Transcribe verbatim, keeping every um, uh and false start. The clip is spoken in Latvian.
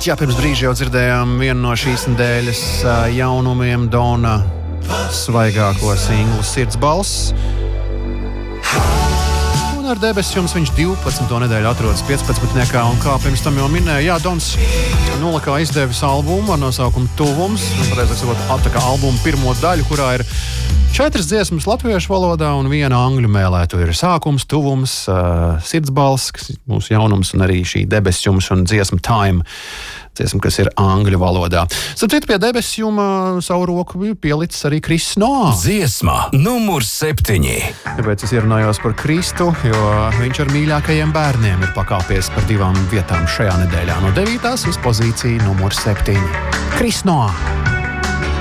Jā, pirms brīža jau dzirdējām vienu no šīs nedēļas jaunumiem Dona svaigāko singlu Sirds balss. Un ar debesis jums viņš divpadsmito nedēļu atrodas piecpadsmitniekā, un kā pirms tam jau minēja, jā, Dons Nulakā izdevis albumu ar nosaukumu Tuvums, un pareizāk sakot, ataka albumu pirmo daļu, kurā ir četras dziesmas latviešu valodā un viena angļu mēlē. To ir sākums, tuvums, uh, sirdsbalss, mūsu jaunums, un arī šī debesis jums un dziesma Time, dziesma, kas ir angļu valodā. Sapratu, pie debesis juma savu roku bija pielicis arī Kriss Noā. Dziesma numur septiņi. Tāpēc es ierunājos par Kristu, jo viņš ar mīļākajiem bērniem ir pakāpies par divām vietām šajā nedēļā. No devītās uz pozīciju numur septiņi. Kriss Noā.